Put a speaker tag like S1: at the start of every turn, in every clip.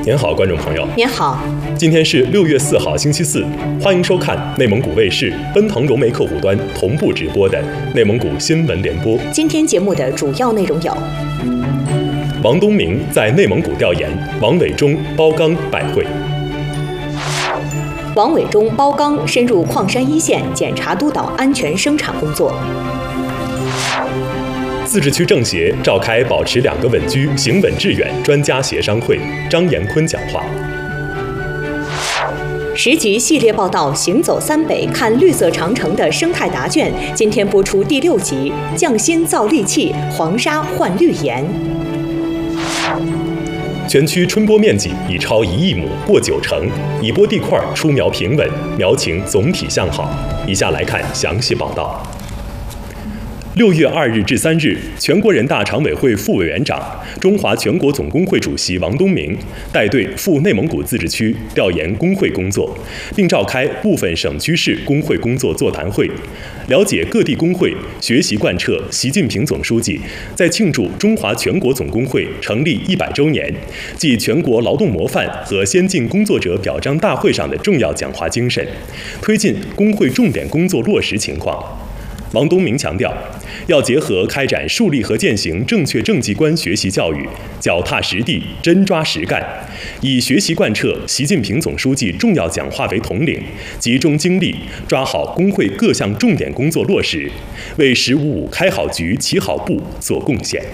S1: 您好，观众朋友。
S2: 您好，
S1: 今天是6月4号，星期四，欢迎收看内蒙古卫视奔腾融媒客户端同步直播的内蒙古新闻联播。
S2: 今天节目的主要内容有：
S1: 王东明在内蒙古调研，王伟忠、包刚拜会；
S2: 王伟忠、包刚深入矿山一线检查督导安全生产工作；
S1: 自治区政协召开保持2个稳居、行稳致远专家协商会，张延坤讲话。
S2: 10集系列报道《行走三北看绿色长城》的生态答卷，今天播出第6集《匠心造利器，黄沙换绿岩》。
S1: 全区春播面积已超1亿亩，过90%，已播地块出苗平稳，苗情总体向好。以下来看详细报道。6月2日至3日，全国人大常委会副委员长、中华全国总工会主席王东明带队赴内蒙古自治区调研工会工作，并召开部分省区市工会工作座谈会，了解各地工会学习贯彻习近平总书记在庆祝中华全国总工会成立100周年暨全国劳动模范和先进工作者表彰大会上的重要讲话精神，推进工会重点工作落实情况。王东明强调，要结合开展树立和践行正确政绩观学习教育，脚踏实地，真抓实干，以学习贯彻习近平总书记重要讲话为统领，集中精力抓好工会各项重点工作落实，为“15+5”开好局、起好步做贡献。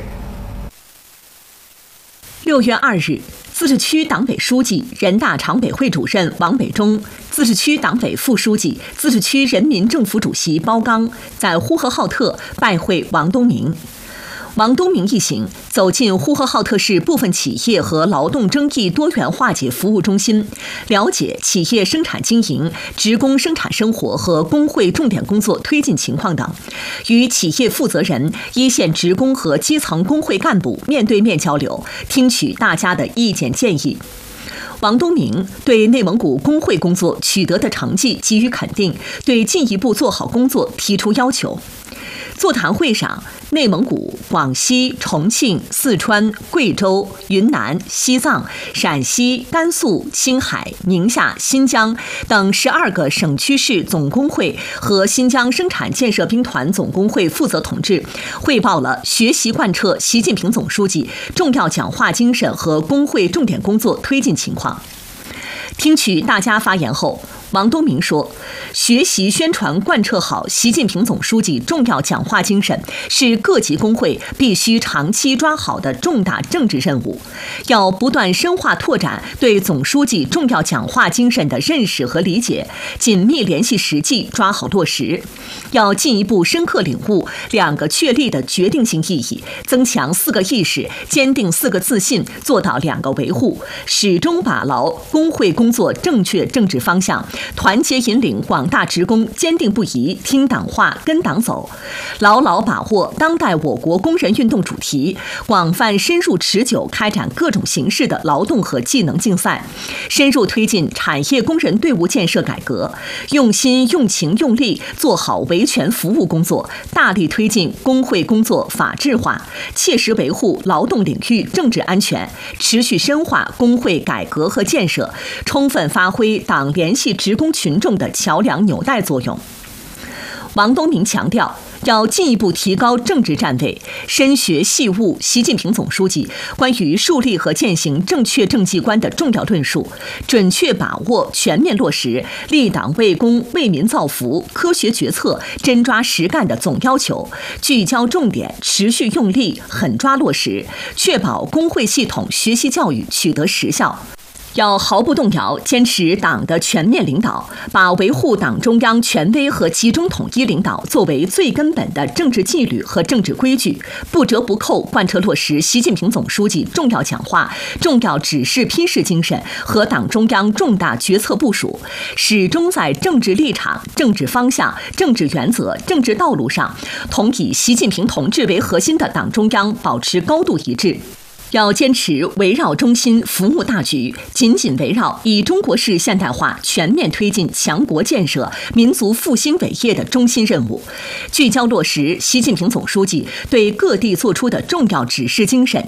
S3: 6月2日，自治区党委书记、人大常委会主任王伟忠，自治区党委副书记、自治区人民政府主席包刚在呼和浩特拜会王东明。王东明一行走进呼和浩特市部分企业和劳动争议多元化解服务中心，了解企业生产经营、职工生产生活和工会重点工作推进情况等，与企业负责人、一线职工和基层工会干部面对面交流，听取大家的意见建议。王东明对内蒙古工会工作取得的成绩给予肯定，对进一步做好工作提出要求。座谈会上，内蒙古、广西、重庆、四川、贵州、云南、西藏、陕西、甘肃、青海、宁夏、新疆等12个省区市总工会和新疆生产建设兵团总工会负责同志汇报了学习贯彻习近平总书记重要讲话精神和工会重点工作推进情况。听取大家发言后，王东明说，学习宣传贯彻好习近平总书记重要讲话精神是各级工会必须长期抓好的重大政治任务，要不断深化拓展对总书记重要讲话精神的认识和理解，紧密联系实际，抓好落实。要进一步深刻领悟2个确立的决定性意义，增强4个意识，坚定4个自信，做到2个维护，始终把牢工会工作正确政治方向，团结引领广大职工坚定不移听党话跟党走，牢牢把握当代我国工人运动主题，广泛深入持久开展各种形式的劳动和技能竞赛，深入推进产业工人队伍建设改革，用心用情用力做好维权服务工作，大力推进工会工作法治化，切实维护劳动领域政治安全，持续深化工会改革和建设，充分发挥党联系职工群众的桥梁纽带作用。王东明强调，要进一步提高政治站位，深学细悟习近平总书记关于树立和践行正确政绩观的重要论述，准确把握、全面落实立党为公、为民造福、科学决策、真抓实干的总要求，聚焦重点，持续用力，狠抓落实，确保工会系统学习教育取得实效。要毫不动摇坚持党的全面领导，把维护党中央权威和集中统一领导作为最根本的政治纪律和政治规矩，不折不扣贯彻落实习近平总书记重要讲话、重要指示批示精神和党中央重大决策部署，始终在政治立场、政治方向、政治原则、政治道路上，同以习近平同志为核心的党中央保持高度一致。要坚持围绕中心服务大局，紧紧围绕以中国式现代化全面推进强国建设、民族复兴伟业的中心任务，聚焦落实习近平总书记对各地作出的重要指示精神，